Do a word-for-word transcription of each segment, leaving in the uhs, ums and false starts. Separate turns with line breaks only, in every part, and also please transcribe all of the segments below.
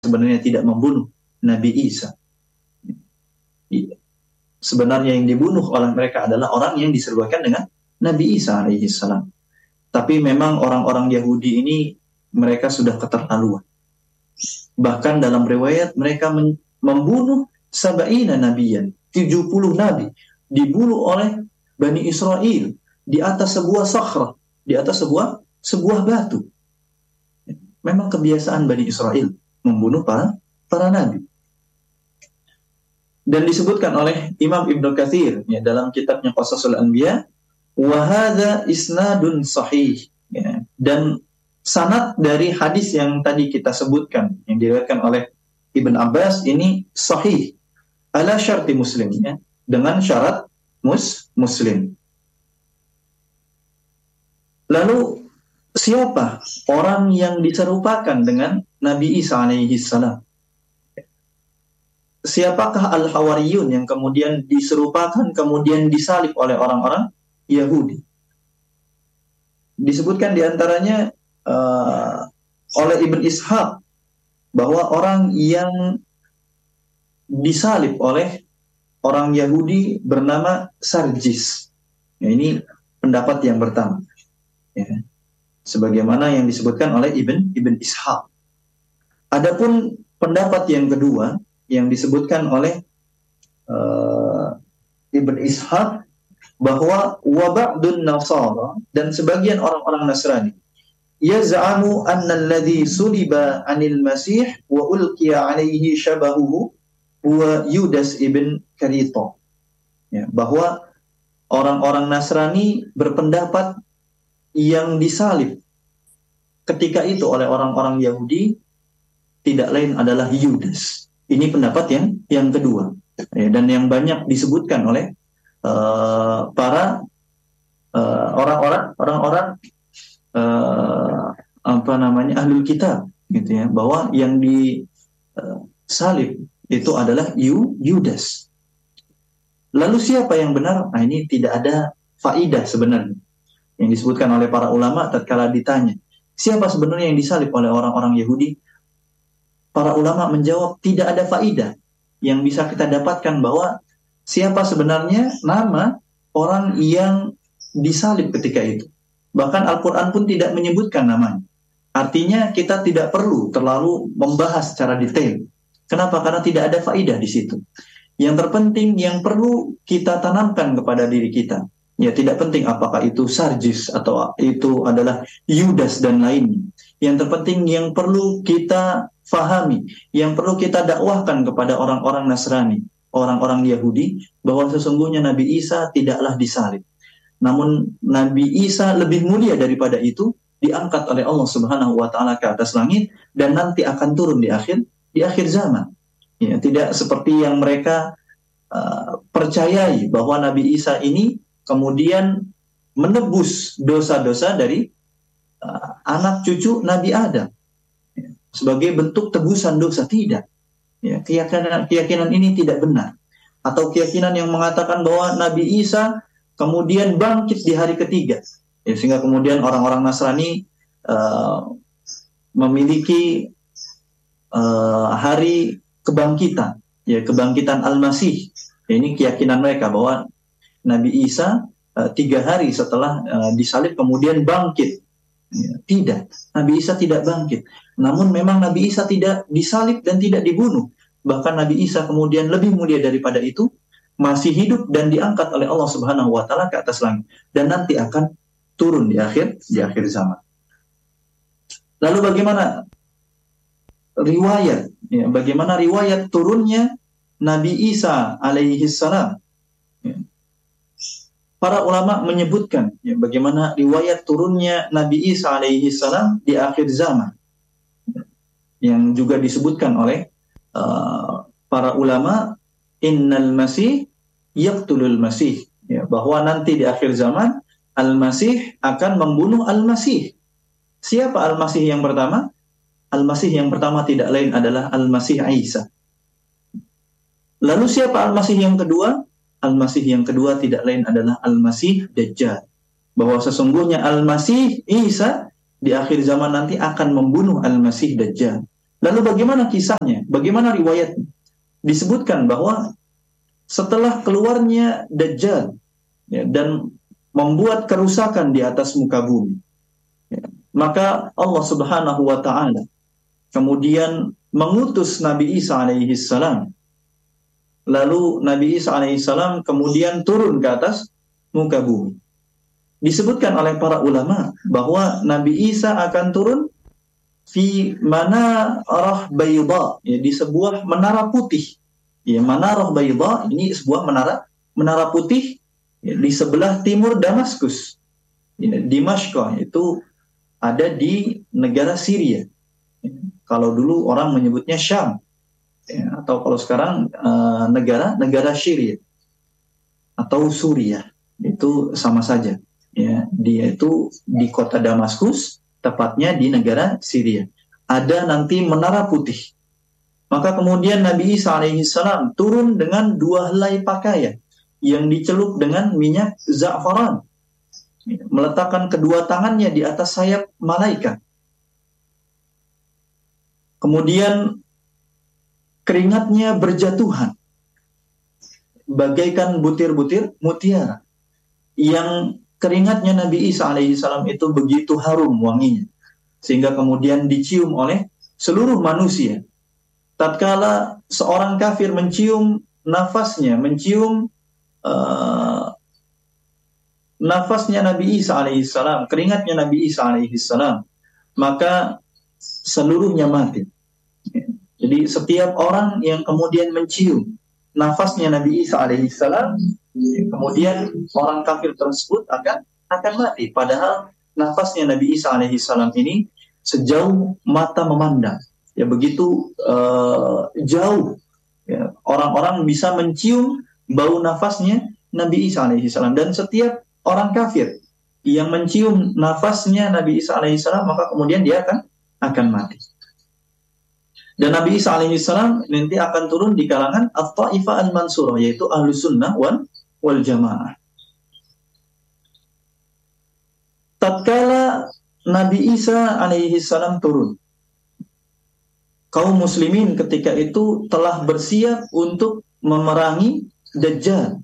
sebenarnya tidak membunuh Nabi Isa. Sebenarnya yang dibunuh oleh mereka adalah orang yang diserupakan dengan Nabi Isa alaihi salam. Tapi memang orang-orang Yahudi ini mereka sudah keterlaluan. Bahkan dalam riwayat mereka men- membunuh sab'ina nabiyan, tujuh puluh nabi dibunuh oleh Bani Israel di atas sebuah sakhra, di atas sebuah sebuah batu. Memang kebiasaan Bani Israel membunuh para para nabi. Dan disebutkan oleh Imam Ibnu Katsir ya, dalam kitabnya Qasasul Anbiya, wa hadza isnadun sahih ya. Dan sanad dari hadis yang tadi kita sebutkan yang diriwayatkan oleh Ibn Abbas ini sahih ala syarti Muslim ya, dengan syarat mus Muslim. Lalu siapa orang yang diserupakan dengan Nabi Isa alaihi salam? Siapakah Al-Hawariyun yang kemudian diserupakan, kemudian disalib oleh orang-orang Yahudi? Disebutkan diantaranya uh, oleh Ibn Ishaq bahwa orang yang disalib oleh orang Yahudi bernama Sarjis. Ya, ini pendapat yang pertama. Ya. Sebagaimana yang disebutkan oleh Ibn Ibn Ishaq. Adapun pendapat yang kedua yang disebutkan oleh uh, Ibn Ishaq bahwa wa ba'dun nasara, dan sebagian orang-orang Nasrani yaz'amu anna alladhi suliba 'anil masih wa ulqiya 'alaihi shabahuhu huwa Yudas ibn Karito. Ya, bahwa orang-orang Nasrani berpendapat yang disalib ketika itu oleh orang-orang Yahudi tidak lain adalah Yudas. Ini pendapat yang yang kedua ya, dan yang banyak disebutkan oleh uh, para uh, orang-orang orang-orang uh, apa namanya ahlul kitab gitu ya, bahwa yang disalib uh, itu adalah Yu, Yudas. Lalu siapa yang benar? Nah, ini tidak ada faidah sebenarnya yang disebutkan oleh para ulama tatkala ditanya siapa sebenarnya yang disalib oleh orang-orang Yahudi. Para ulama menjawab tidak ada faidah yang bisa kita dapatkan bahwa siapa sebenarnya nama orang yang disalib ketika itu. Bahkan Al-Quran pun tidak menyebutkan namanya. Artinya kita tidak perlu terlalu membahas secara detail. Kenapa? Karena tidak ada faidah di situ. Yang terpenting yang perlu kita tanamkan kepada diri kita, ya tidak penting apakah itu Sarjis atau itu adalah Yudas dan lainnya. Yang terpenting yang perlu kita fahami, yang perlu kita dakwahkan kepada orang-orang Nasrani, orang-orang Yahudi, bahwa sesungguhnya Nabi Isa tidaklah disalib. Namun Nabi Isa lebih mulia daripada itu, diangkat oleh Allah Subhanahu wa taala ke atas langit dan nanti akan turun di akhir di akhir zaman. Ya, tidak seperti yang mereka uh, percayai bahwa Nabi Isa ini kemudian menebus dosa-dosa dari uh, anak cucu Nabi Adam ya, sebagai bentuk tebusan dosa. Tidak ya, keyakinan keyakinan ini tidak benar. Atau keyakinan yang mengatakan bahwa Nabi Isa kemudian bangkit di hari ketiga ya, sehingga kemudian orang-orang Nasrani uh, memiliki uh, hari kebangkitan ya, kebangkitan Al-Masih ya, ini keyakinan mereka bahwa Nabi Isa uh, tiga hari setelah uh, disalib kemudian bangkit ya, tidak, Nabi Isa tidak bangkit. Namun memang Nabi Isa tidak disalib dan tidak dibunuh. Bahkan Nabi Isa kemudian lebih mulia daripada itu, masih hidup dan diangkat oleh Allah Subhanahu wa taala ke atas langit dan nanti akan turun di akhir di akhir zaman. Lalu bagaimana riwayat ya, bagaimana riwayat turunnya Nabi Isa alaihi salam? Ya. Para ulama menyebutkan ya, bagaimana riwayat turunnya Nabi Isa alaihi salam di akhir zaman, yang juga disebutkan oleh uh, para ulama, innal masih yaqtulul masih ya, bahwa nanti di akhir zaman Al-Masih akan membunuh Al-Masih. Siapa Al-Masih yang pertama? Al-Masih yang pertama tidak lain adalah Al-Masih Isa. Lalu siapa Al-Masih yang kedua? Al-Masih yang kedua tidak lain adalah Al-Masih Dajjal. Bahwa sesungguhnya Al-Masih Isa di akhir zaman nanti akan membunuh Al-Masih Dajjal. Lalu bagaimana kisahnya? Bagaimana riwayatnya? Disebutkan bahwa setelah keluarnya Dajjal, ya, dan membuat kerusakan di atas muka bumi, ya, maka Allah Subhanahu wa taala kemudian mengutus Nabi Isa alaihi salam. Lalu Nabi Isa alaihi salam kemudian turun ke atas muka bumi. Disebutkan oleh para ulama bahwa Nabi Isa akan turun fi manarah bayda, ya, di sebuah menara putih. Ya, manarah bayda ini sebuah menara menara putih, ya, di sebelah timur Damaskus. Ya, Dimashq itu ada di negara Syria. Ya, kalau dulu orang menyebutnya Syam, ya, atau kalau sekarang uh, negara negara Syria atau Suriah, itu sama saja. Ya, dia itu di kota Damaskus, tepatnya di negara Syria. Ada nanti menara putih. Maka kemudian Nabi Isa alaihi salam turun dengan dua helai pakaian yang dicelup dengan minyak za'faran. Meletakkan kedua tangannya di atas sayap malaikat. Kemudian keringatnya berjatuhan bagaikan butir-butir mutiara. Yang keringatnya Nabi Isa alaihi salam itu begitu harum wanginya, sehingga kemudian dicium oleh seluruh manusia. Tatkala seorang kafir mencium nafasnya, mencium uh, nafasnya Nabi Isa alaihi salam, keringatnya Nabi Isa alaihi salam, maka seluruhnya mati. Jadi setiap orang yang kemudian mencium nafasnya Nabi Isa alaihi salam, kemudian orang kafir tersebut akan akan mati. Padahal nafasnya Nabi Isa alaihi salam ini sejauh mata memandang, ya, begitu uh, jauh, ya, orang-orang bisa mencium bau nafasnya Nabi Isa alaihi salam. Dan setiap orang kafir yang mencium nafasnya Nabi Isa alaihi salam, maka kemudian dia akan akan mati. Dan Nabi Isa alaihi salam nanti akan turun di kalangan At-Taifah Al-Mansurah, yaitu Ahlus Sunnah wal, wal Jamaah. Tatkala Nabi Isa alaihi salam turun, kaum muslimin ketika itu telah bersiap untuk memerangi Dajjal.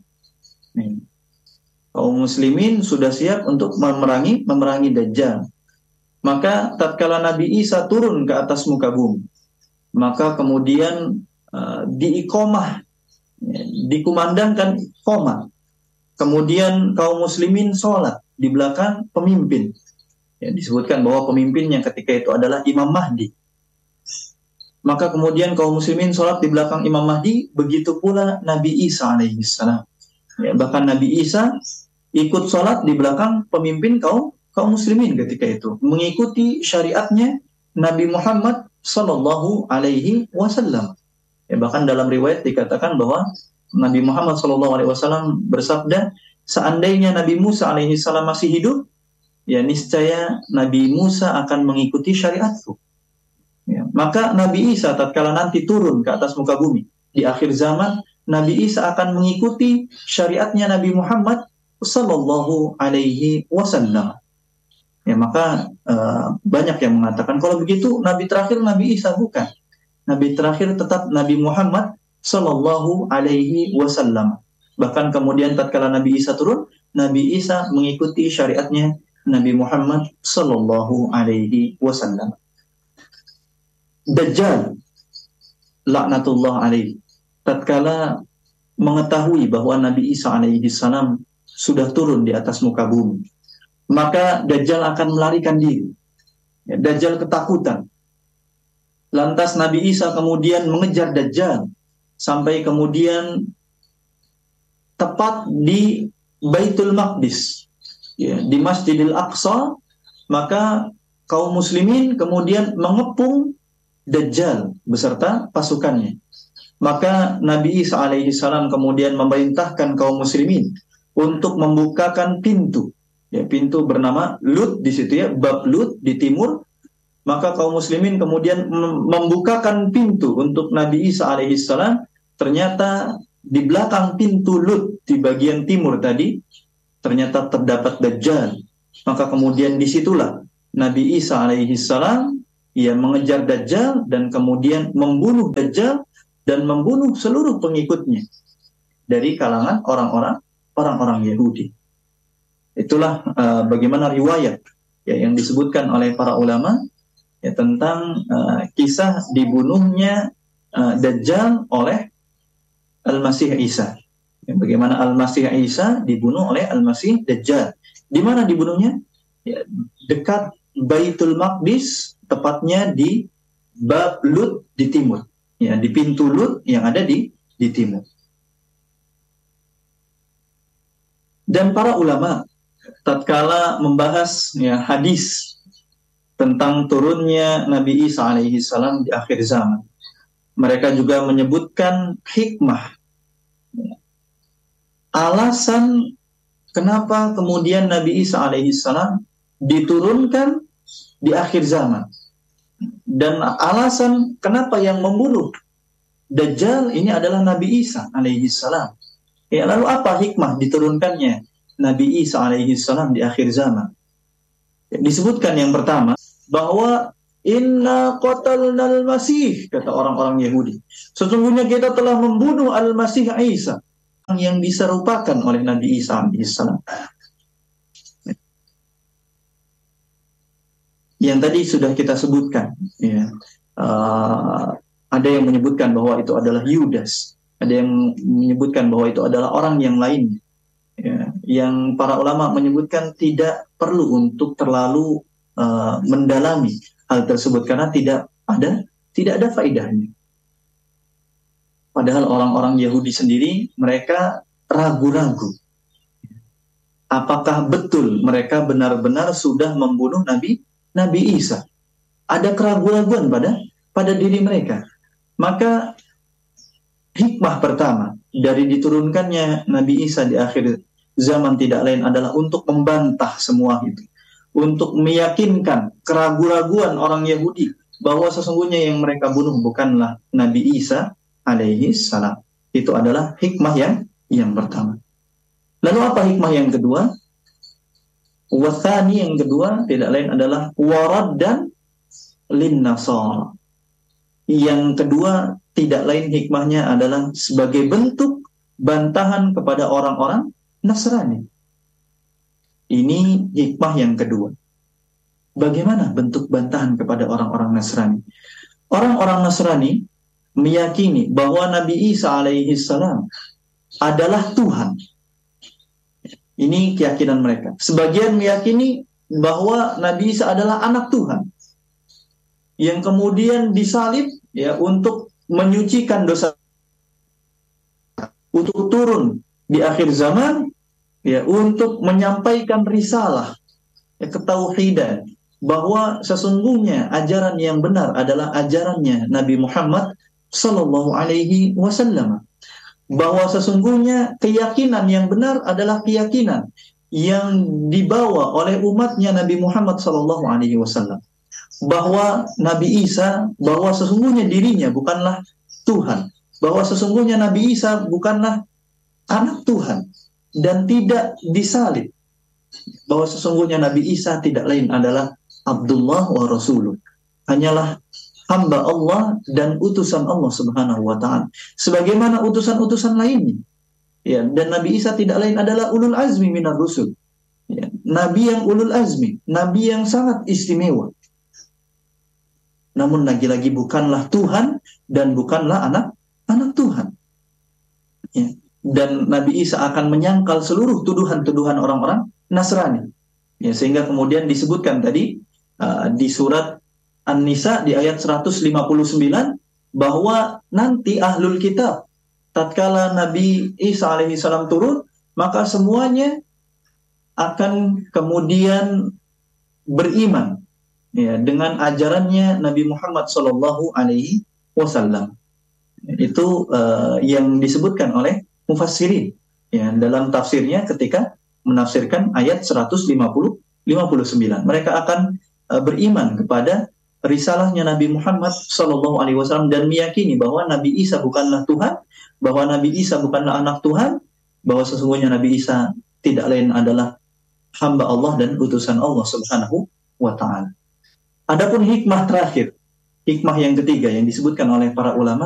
Kaum muslimin sudah siap untuk memerangi memerangi Dajjal. Maka tatkala Nabi Isa turun ke atas muka bumi, maka kemudian uh, diiqomah, ya, dikumandangkan iqomah. Kemudian kaum muslimin sholat di belakang pemimpin. Ya, disebutkan bahwa pemimpinnya ketika itu adalah Imam Mahdi. Maka kemudian kaum muslimin sholat di belakang Imam Mahdi, begitu pula Nabi Isa alaihi salam. Ya, bahkan Nabi Isa ikut sholat di belakang pemimpin kaum kaum muslimin ketika itu, mengikuti syariatnya Nabi Muhammad sallallahu alaihi wasallam. Ya, bahkan dalam riwayat dikatakan bahwa Nabi Muhammad sallallahu alaihi wasallam bersabda, seandainya Nabi Musa alaihi salam masih hidup, ya niscaya Nabi Musa akan mengikuti syariatku. Ya, maka Nabi Isa tatkala nanti turun ke atas muka bumi di akhir zaman, Nabi Isa akan mengikuti syariatnya Nabi Muhammad sallallahu alaihi wasallam. Ya, maka uh, banyak yang mengatakan kalau begitu Nabi terakhir Nabi Isa. Bukan. Nabi terakhir tetap Nabi Muhammad sallallahu alaihi wasallam. Bahkan kemudian tatkala Nabi Isa turun, Nabi Isa mengikuti syariatnya Nabi Muhammad sallallahu alaihi wasallam. Dajjal laknatullah alaihi tatkala mengetahui bahwa Nabi Isa alaihi salam sudah turun di atas muka bumi, maka Dajjal akan melarikan diri. Ya, Dajjal ketakutan. Lantas Nabi Isa kemudian mengejar Dajjal sampai kemudian tepat di Baitul Maqdis, ya, di Masjidil Aqsa. Maka kaum muslimin kemudian mengepung Dajjal beserta pasukannya. Maka Nabi Isa alaihi salam kemudian memerintahkan kaum muslimin untuk membukakan pintu. Ya, pintu bernama Lut di situ, ya, bab Lut di timur. Maka kaum muslimin kemudian membukakan pintu untuk Nabi Isa alaihi salam. Ternyata di belakang pintu Lut di bagian timur tadi ternyata terdapat Dajjal. Maka kemudian disitulah Nabi Isa alaihi salam, ia mengejar Dajjal dan kemudian membunuh Dajjal dan membunuh seluruh pengikutnya dari kalangan orang-orang orang-orang Yahudi. Itulah uh, bagaimana riwayat ya, yang disebutkan oleh para ulama ya, tentang uh, kisah dibunuhnya uh, Dajjal oleh Al-Masih Isa. Ya, bagaimana Al-Masih Isa dibunuh oleh Al-Masih Dajjal. Di mana dibunuhnya? Ya, dekat Baitul Maqdis, tepatnya di Bab Lut di timur. Ya, di pintu Lut yang ada di di timur. Dan para ulama tatkala membahas ya, hadis tentang turunnya Nabi Isa alaihi salam di akhir zaman, mereka juga menyebutkan hikmah, alasan kenapa kemudian Nabi Isa alaihi salam diturunkan di akhir zaman, dan alasan kenapa yang membunuh Dajjal ini adalah Nabi Isa alaihi salam. Ya, lalu apa hikmah diturunkannya Nabi Isa alaihi salam di akhir zaman? Disebutkan yang pertama bahwa inna qatalnal masih, kata orang-orang Yahudi, sesungguhnya kita telah membunuh Al-Masih Isa yang diserupakan oleh Nabi Isa alaihi salam. Yang tadi sudah kita sebutkan ya. Uh, ada yang menyebutkan bahwa itu adalah Yudas, ada yang menyebutkan bahwa itu adalah orang yang lainnya ya. Yang para ulama menyebutkan tidak perlu untuk terlalu uh, mendalami hal tersebut karena tidak ada tidak ada faedahnya. Padahal orang-orang Yahudi sendiri mereka ragu-ragu apakah betul mereka benar-benar sudah membunuh Nabi Nabi Isa. Ada keraguan-keraguan pada pada diri mereka. Maka hikmah pertama dari diturunkannya Nabi Isa di akhir zaman tidak lain adalah untuk membantah semua itu, untuk meyakinkan keraguan-keraguan orang Yahudi bahwa sesungguhnya yang mereka bunuh bukanlah Nabi Isa alaihi salam. Itu adalah hikmah yang yang pertama. Lalu apa hikmah yang kedua? Wasani yang kedua tidak lain adalah warad dan lin nasara. Yang kedua tidak lain hikmahnya adalah sebagai bentuk bantahan kepada orang-orang Nasrani. Ini hikmah yang kedua. Bagaimana bentuk bantahan kepada orang-orang Nasrani? Orang-orang Nasrani meyakini bahwa Nabi Isa alaihi salam adalah Tuhan. Ini keyakinan mereka. Sebagian meyakini bahwa Nabi Isa adalah anak Tuhan yang kemudian disalib ya untuk menyucikan dosa, untuk turun di akhir zaman ya untuk menyampaikan risalah ya, ketauhidan, bahwa sesungguhnya ajaran yang benar adalah ajarannya Nabi Muhammad sallallahu alaihi wasallam, bahwa sesungguhnya keyakinan yang benar adalah keyakinan yang dibawa oleh umatnya Nabi Muhammad sallallahu alaihi wasallam, bahwa Nabi Isa, bahwa sesungguhnya dirinya bukanlah Tuhan, bahwa sesungguhnya Nabi Isa bukanlah anak Tuhan dan tidak disalib, bahwa sesungguhnya Nabi Isa tidak lain adalah Abdullah wa Rasuluh, hanyalah hamba Allah dan utusan Allah Subhanahu wa taala sebagaimana utusan-utusan lainnya ya. Dan Nabi Isa tidak lain adalah ulul azmi minar rusul ya. Nabi yang ulul azmi, nabi yang sangat istimewa, namun lagi-lagi bukanlah Tuhan dan bukanlah anak anak Tuhan ya. Dan Nabi Isa akan menyangkal seluruh tuduhan-tuduhan orang-orang Nasrani ya, sehingga kemudian disebutkan tadi uh, di surat An-Nisa di ayat seratus lima puluh sembilan bahwa nanti ahlul kitab tatkala Nabi Isa alaihi salam turun, maka semuanya akan kemudian beriman ya, dengan ajarannya Nabi Muhammad sallallahu alaihi wasallam. Itu uh, yang disebutkan oleh mufassirin ya, dalam tafsirnya ketika menafsirkan ayat seratus lima puluh lima puluh sembilan. Mereka akan uh, beriman kepada risalahnya Nabi Muhammad sallallahu alaihi wasallam dan meyakini bahwa Nabi Isa bukanlah Tuhan, bahwa Nabi Isa bukanlah anak Tuhan, bahwa sesungguhnya Nabi Isa tidak lain adalah hamba Allah dan utusan Allah Subhanahu wa taala. Adapun hikmah terakhir, hikmah yang ketiga yang disebutkan oleh para ulama